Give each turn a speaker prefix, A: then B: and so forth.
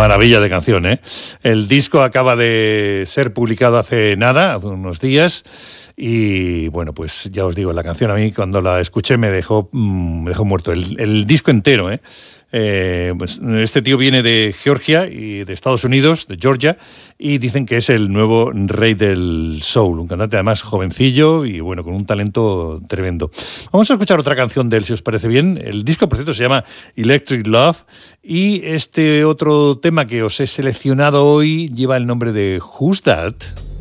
A: maravilla de canción, ¿eh? El disco acaba de ser publicado hace unos días. Y bueno, pues ya os digo, la canción a mí cuando la escuché me dejó muerto. El disco entero, ¿eh? Pues este tío viene de Georgia y de Estados Unidos, de Georgia, y dicen que es el nuevo rey del soul, un cantante además jovencillo y bueno, con un talento tremendo. Vamos a escuchar otra canción de él, si os parece bien. El disco, por cierto, se llama Electric Love, y este otro tema que os he seleccionado hoy lleva el nombre de Who's That?